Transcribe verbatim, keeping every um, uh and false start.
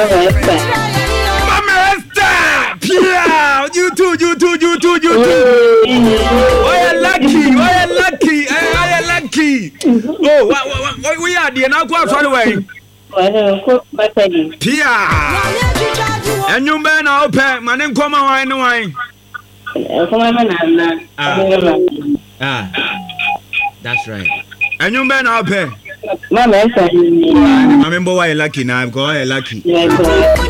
Mama Esther. Pia. You too, you too, you too, you too. Oh, you're lucky. Oh, you're lucky. Oh, you're lucky. Oh, what, what, what, we are the now go far away. Pia. And you man are open. Man, and come on, no wine. Ah, that's right. And you man are open. Mama, I'm lucky now. I'm going lucky.